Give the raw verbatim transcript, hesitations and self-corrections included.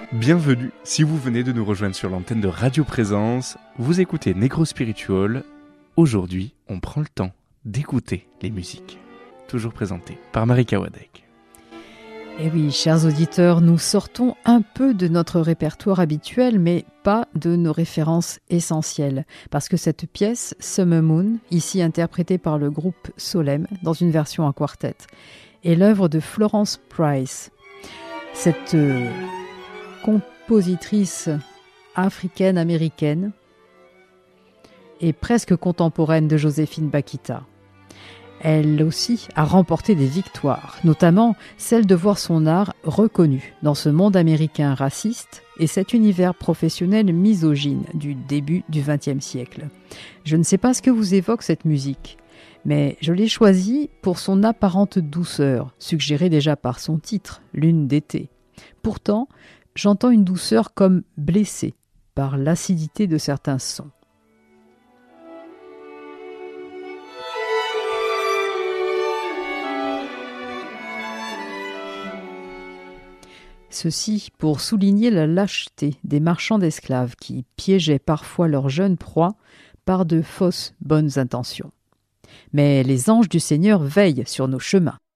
Bienvenue, si vous venez de nous rejoindre sur l'antenne de Radio Présence, vous écoutez Negro Spiritual. Aujourd'hui, on prend le temps d'écouter les musiques, toujours présentées par Marika Wadek. Et oui, chers auditeurs, nous sortons un peu de notre répertoire habituel, mais pas de nos références essentielles. Parce que cette pièce, Summer Moon, ici interprétée par le groupe Solem, dans une version en quartet, est l'œuvre de Florence Price. Cette euh, compositrice africaine-américaine est presque contemporaine de Joséphine Bakhita. Elle aussi a remporté des victoires, notamment celle de voir son art reconnu dans ce monde américain raciste et cet univers professionnel misogyne du début du vingtième siècle. Je ne sais pas ce que vous évoque cette musique, mais je l'ai choisie pour son apparente douceur, suggérée déjà par son titre, Lune d'été. Pourtant, j'entends une douceur comme blessée par l'acidité de certains sons. Ceci pour souligner la lâcheté des marchands d'esclaves qui piégeaient parfois leurs jeunes proies par de fausses bonnes intentions. Mais les anges du Seigneur veillent sur nos chemins.